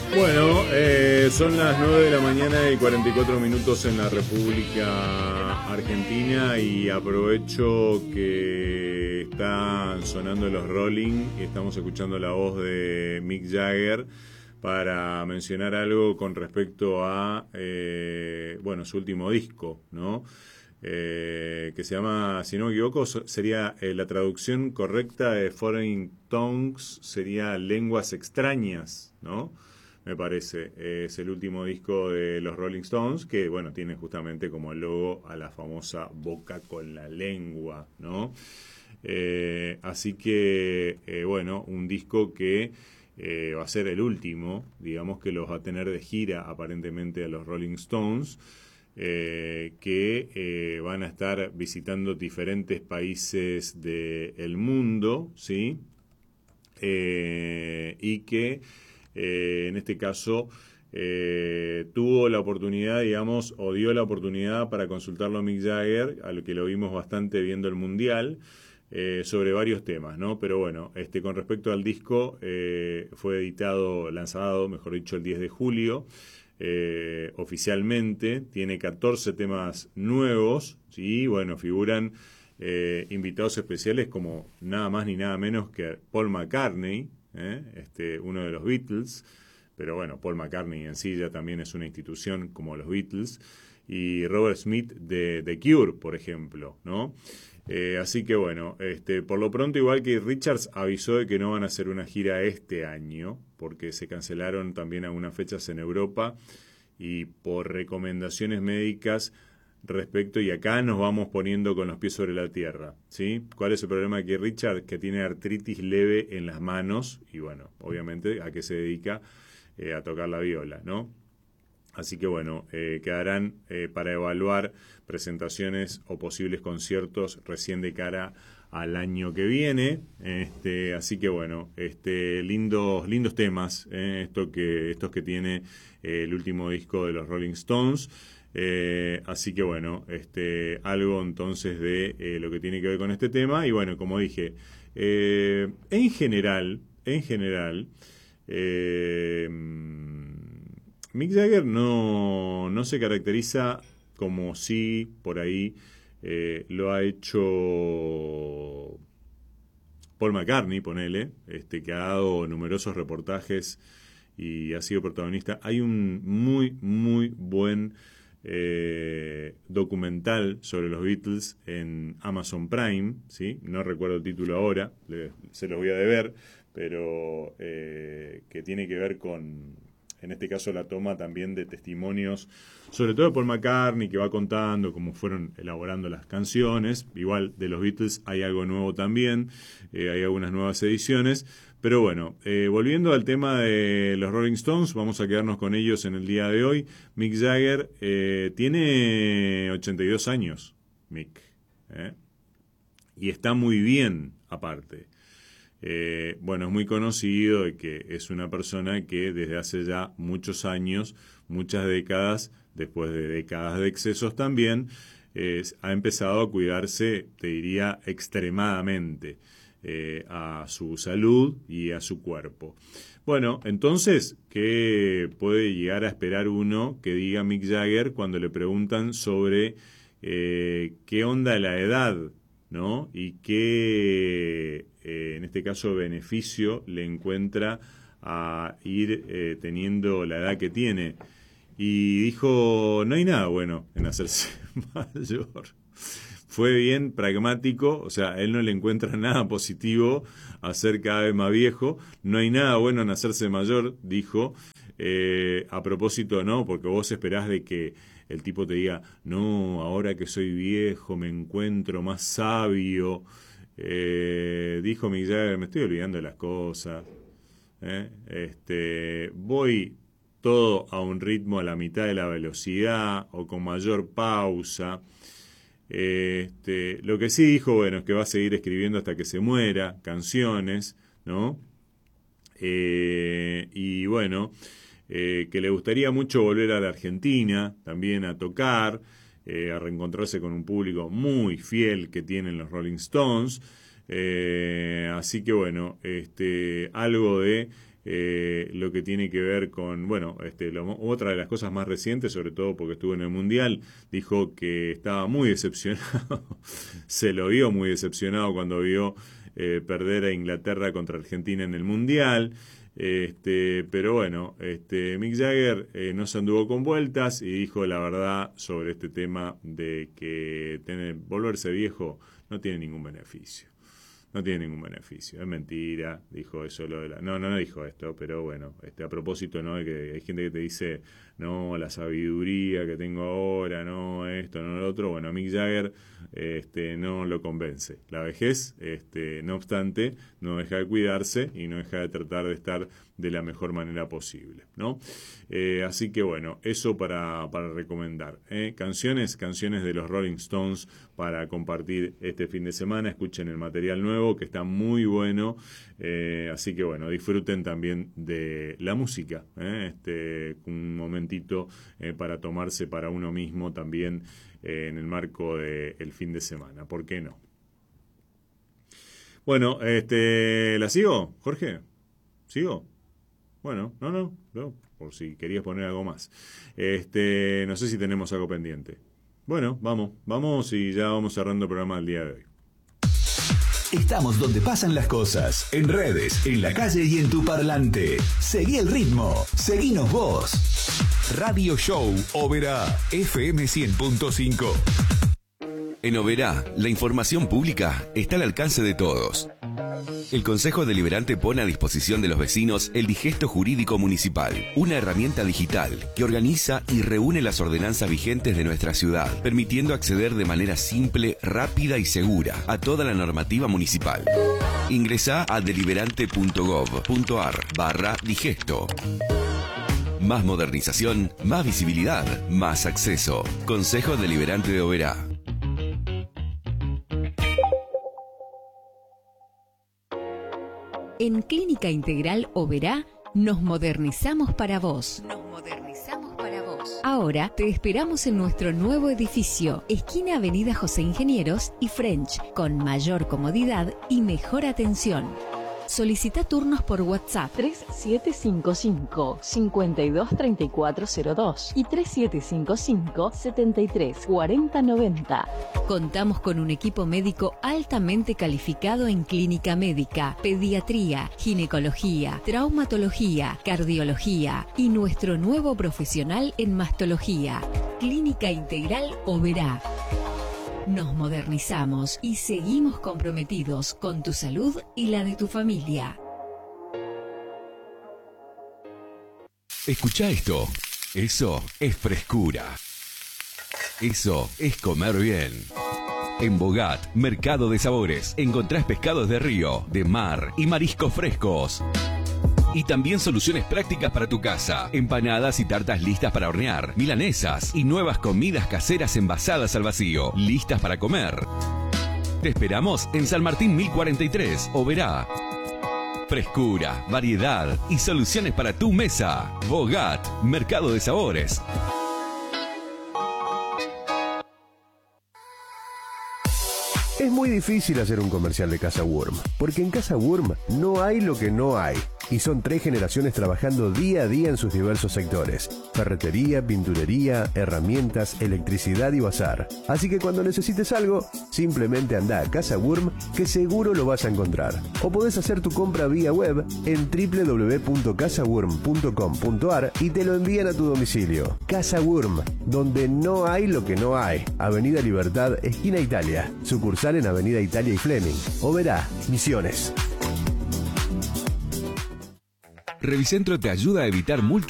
Bueno, son las 9 de la mañana y 44 minutos en la República Argentina y aprovecho que están sonando los Rolling y estamos escuchando la voz de Mick Jagger para mencionar algo con respecto a, bueno, su último disco, ¿no? Que se llama, si no me equivoco, sería la traducción correcta de Foreign Tongues, sería lenguas extrañas, ¿no? Me parece. Es el último disco de los Rolling Stones, que, bueno, tiene justamente como logo a la famosa boca con la lengua, ¿no? Así que, bueno, un disco que va a ser el último, digamos que los va a tener de gira aparentemente a los Rolling Stones, que van a estar visitando diferentes países del mundo, ¿sí? Y que en este caso tuvo la oportunidad, digamos, o dio la oportunidad para consultarlo a Mick Jagger, a lo que lo vimos bastante viendo el Mundial, sobre varios temas, ¿no? Pero bueno, con respecto al disco, fue editado, lanzado, mejor dicho, el 10 de julio, oficialmente, tiene 14 temas nuevos, ¿sí? Bueno, figuran invitados especiales como nada más ni nada menos que Paul McCartney, uno de los Beatles, pero bueno, Paul McCartney en sí ya también es una institución como los Beatles, y Robert Smith de The Cure, por ejemplo, ¿no? Así que bueno, por lo pronto, igual que Richards avisó de que no van a hacer una gira este año, porque se cancelaron también algunas fechas en Europa y por recomendaciones médicas respecto, y acá nos vamos poniendo con los pies sobre la tierra, ¿sí? ¿Cuál es el problema de Keith Richards? Que tiene artritis leve en las manos y bueno, obviamente a qué se dedica, a tocar la viola, ¿no? Así que bueno, quedarán para evaluar presentaciones o posibles conciertos recién de cara al año que viene. Así que bueno, lindos temas, estos que tiene el último disco de los Rolling Stones. Así que bueno, algo entonces de lo que tiene que ver con este tema. Y bueno, como dije, en general, eh, Mick Jagger no se caracteriza como si por ahí lo ha hecho Paul McCartney, ponele, que ha dado numerosos reportajes y ha sido protagonista. Hay un muy buen documental sobre los Beatles en Amazon Prime, ¿sí? No recuerdo el título ahora, se los voy a deber, pero que tiene que ver con, en este caso, la toma también de testimonios, sobre todo de Paul McCartney, que va contando cómo fueron elaborando las canciones. Igual de los Beatles hay algo nuevo también, hay algunas nuevas ediciones. Pero bueno, volviendo al tema de los Rolling Stones, vamos a quedarnos con ellos en el día de hoy. Mick Jagger tiene 82 años, Mick, y está muy bien aparte. Bueno, es muy conocido de que es una persona que desde hace ya muchos años, muchas décadas, después de décadas de excesos también, ha empezado a cuidarse, te diría, extremadamente, a su salud y a su cuerpo. Bueno, entonces, ¿qué puede llegar a esperar uno que diga Mick Jagger cuando le preguntan sobre qué onda la edad, ¿no? Y qué, en este caso, beneficio le encuentra a ir teniendo la edad que tiene? Y dijo, no hay nada bueno en hacerse mayor. Fue bien pragmático, o sea, él no le encuentra nada positivo a ser cada vez más viejo. No hay nada bueno en hacerse mayor, dijo. A propósito, no, porque vos esperás de que el tipo te diga, no, ahora que soy viejo me encuentro más sabio. Dijo Mick Jagger, me estoy olvidando de las cosas. Voy todo a un ritmo a la mitad de la velocidad o con mayor pausa. Lo que sí dijo, bueno, es que va a seguir escribiendo hasta que se muera canciones, ¿no? Y bueno, que le gustaría mucho volver a la Argentina también a tocar, a reencontrarse con un público muy fiel que tienen los Rolling Stones. Así que bueno, algo de lo que tiene que ver con, bueno, otra de las cosas más recientes, sobre todo porque estuvo en el Mundial, dijo que estaba muy decepcionado, se lo vio muy decepcionado cuando vio perder a Inglaterra contra Argentina en el Mundial. Pero bueno, Mick Jagger no se anduvo con vueltas y dijo la verdad sobre este tema de que volverse viejo no tiene ningún beneficio. No tiene ningún beneficio, es mentira, dijo eso lo de la... No dijo esto, pero bueno, a propósito, ¿no? De que hay gente que te dice, no, la sabiduría que tengo ahora, no, esto, no lo otro. Bueno, a Mick Jagger no lo convence. La vejez, no obstante, no deja de cuidarse y no deja de tratar de estar de la mejor manera posible, ¿no? Así que bueno, eso para recomendar. Canciones de los Rolling Stones para compartir este fin de semana. Escuchen el material nuevo que está muy bueno. Así que bueno, disfruten también de la música. Un momentito para tomarse para uno mismo también en el marco del fin de semana. ¿Por qué no? Bueno, ¿la sigo, Jorge? ¿Sigo? Bueno, no, por si querías poner algo más. No sé si tenemos algo pendiente. Bueno, vamos y ya vamos cerrando el programa del día de hoy. Estamos donde pasan las cosas, en redes, en la calle y en tu parlante. Seguí el ritmo, seguinos vos. Radio Show Oberá, FM 100.5. En Oberá, la información pública está al alcance de todos. El Consejo Deliberante pone a disposición de los vecinos el Digesto Jurídico Municipal, una herramienta digital que organiza y reúne las ordenanzas vigentes de nuestra ciudad, permitiendo acceder de manera simple, rápida y segura a toda la normativa municipal. Ingresá a deliberante.gov.ar/digesto. Más modernización, más visibilidad, más acceso. Consejo Deliberante de Oberá. En Clínica Integral Oberá nos modernizamos para vos. Ahora te esperamos en nuestro nuevo edificio, esquina Avenida José Ingenieros y French, con mayor comodidad y mejor atención. Solicita turnos por WhatsApp 3755-523402 y 3755-734090. Contamos con un equipo médico altamente calificado en clínica médica, pediatría, ginecología, traumatología, cardiología y nuestro nuevo profesional en mastología. Clínica Integral Oberá. Nos modernizamos y seguimos comprometidos con tu salud y la de tu familia. Escucha esto. Eso es frescura. Eso es comer bien. En Bogat, Mercado de Sabores, encontrás pescados de río, de mar y mariscos frescos. Y también soluciones prácticas para tu casa, empanadas y tartas listas para hornear, milanesas y nuevas comidas caseras envasadas al vacío, listas para comer. Te esperamos en San Martín 1043, Oberá. Frescura, variedad y soluciones para tu mesa. Bogat, Mercado de Sabores. Es muy difícil hacer un comercial de Casa Wurm, porque en Casa Wurm no hay lo que no hay. Y son 3 generaciones trabajando día a día en sus diversos sectores: ferretería, pinturería, herramientas, electricidad y bazar. Así que cuando necesites algo, simplemente anda a Casa Wurm, que seguro lo vas a encontrar. O podés hacer tu compra vía web en www.casawurm.com.ar y te lo envían a tu domicilio. Casa Wurm, donde no hay lo que no hay. Avenida Libertad, esquina Italia. Sucursal en Avenida Italia y Fleming. Oberá, Misiones. Revicentro te ayuda a evitar multas